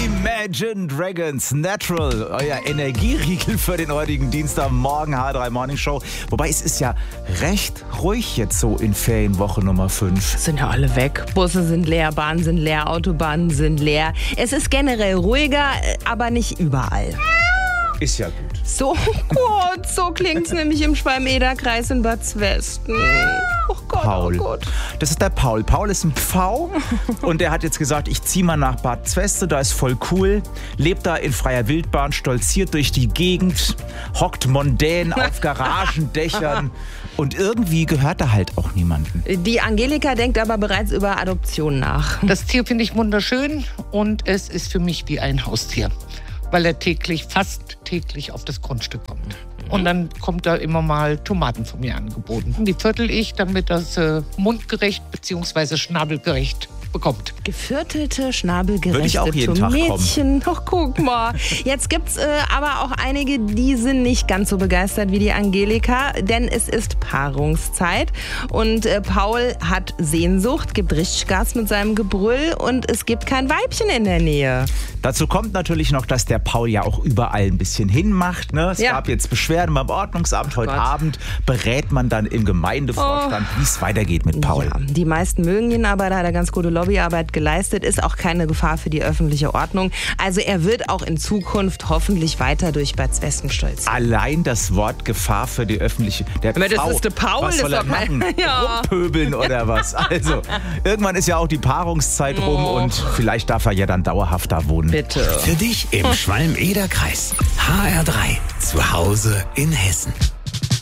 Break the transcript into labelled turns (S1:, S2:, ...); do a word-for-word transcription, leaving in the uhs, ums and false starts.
S1: Imagine Dragons Natural, euer Energieriegel für den heutigen Dienstagmorgen H drei Morning Show. Wobei es ist ja recht ruhig jetzt so in Ferienwoche Nummer fünf.
S2: Sind ja alle weg. Busse sind leer, Bahnen sind leer, Autobahnen sind leer. Es ist generell ruhiger, aber nicht überall.
S1: Ist ja gut.
S2: So gut, so klingt's nämlich im Schwalm-Eder-Kreis in Bad Zwesten. Oh Gott,
S1: Paul.
S2: oh Gott.
S1: Das ist der Paul. Paul ist ein Pfau und der hat jetzt gesagt, ich zieh mal nach Bad Zweste, da ist voll cool. Lebt da in freier Wildbahn, stolziert durch die Gegend, hockt mondän auf Garagendächern und irgendwie gehört er halt auch niemandem.
S2: Die Angelika denkt aber bereits über Adoption nach.
S3: Das Tier finde ich wunderschön und es ist für mich wie ein Haustier, weil er täglich, fast täglich auf das Grundstück kommt. Und dann kommt da immer mal Tomaten von mir angeboten. Die viertel ich, damit das äh, mundgerecht bzw. schnabelgerecht bekommt.
S2: Geviertelte, schnabelgerechte
S1: Würde ich auch jeden Tag kommen.
S2: Mädchen. Ach, guck mal. Jetzt gibt's äh, aber auch einige, die sind nicht ganz so begeistert wie die Angelika, denn es ist Paarungszeit und äh, Paul hat Sehnsucht, gibt richtig Gas mit seinem Gebrüll und es gibt kein Weibchen in der Nähe.
S1: Dazu kommt natürlich noch, dass der Paul ja auch überall ein bisschen hinmacht. Ne? Es
S2: Ja.
S1: gab jetzt Beschwerden beim Ordnungsamt. Heute
S2: Gott.
S1: Abend berät man dann im Gemeindevorstand, wie es weitergeht mit Paul.
S2: Ja, die meisten mögen ihn, aber da hat er ganz gute Lobbyarbeit geleistet, ist auch keine Gefahr für die öffentliche Ordnung. Also er wird auch in Zukunft hoffentlich weiter durch Bad Zwesten stolz.
S1: Allein das Wort Gefahr für die öffentliche... Der
S2: Aber das
S1: Pfau,
S2: ist der Paul,
S1: was soll
S2: ist
S1: er
S2: doch kein-
S1: machen?
S2: Ja.
S1: Rumpöbeln oder was? Also, irgendwann ist ja auch die Paarungszeit rum
S2: Oh.
S1: und vielleicht darf er ja dann dauerhaft da wohnen.
S2: Bitte.
S4: Für dich im Schwalm-Eder-Kreis. H R drei. Zu Hause in Hessen.